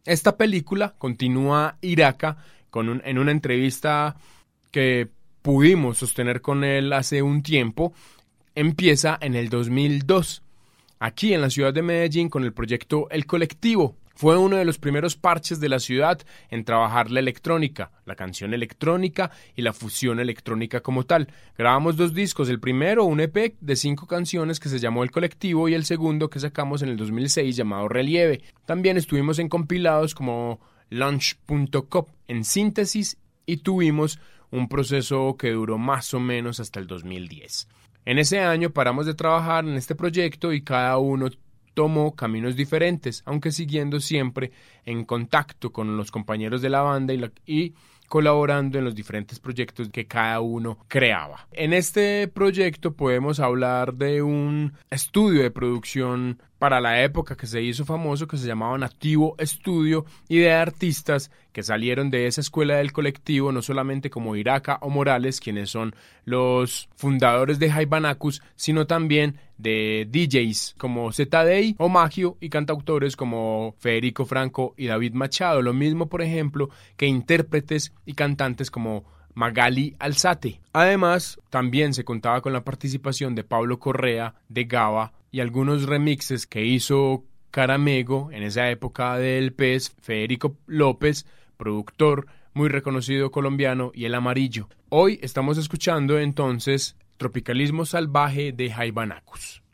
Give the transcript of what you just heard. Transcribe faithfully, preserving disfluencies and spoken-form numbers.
Esta película continúa Iraca con un, en una entrevista que pudimos sostener con él hace un tiempo. Empieza en el dos mil dos, aquí en la ciudad de Medellín, con el proyecto El Colectivo. Fue uno de los primeros parches de la ciudad en trabajar la electrónica, la canción electrónica y la fusión electrónica como tal. Grabamos dos discos, el primero un E P de cinco canciones que se llamó El Colectivo y el segundo que sacamos en el dos mil seis llamado Relieve. También estuvimos en compilados como Launch punto com en síntesis y tuvimos un proceso que duró más o menos hasta el dos mil diez. En ese año paramos de trabajar en este proyecto y cada uno tomó caminos diferentes, aunque siguiendo siempre en contacto con los compañeros de la banda y, la, y colaborando en los diferentes proyectos que cada uno creaba. En este proyecto podemos hablar de un estudio de producción para la época que se hizo famoso, que se llamaba Nativo Estudio, y de artistas que salieron de esa escuela del colectivo, no solamente como Iraca o Morales, quienes son los fundadores de Haybanacus, sino también de D Js como Zetadei o Magio y cantautores como Federico Franco y David Machado. Lo mismo, por ejemplo, que intérpretes y cantantes como Magali Alzate. Además, también se contaba con la participación de Pablo Correa, de Gaba, y algunos remixes que hizo Caramego en esa época del P E S, Federico López, productor muy reconocido colombiano, y El Amarillo. Hoy estamos escuchando entonces Tropicalismo Salvaje de Haybanacus.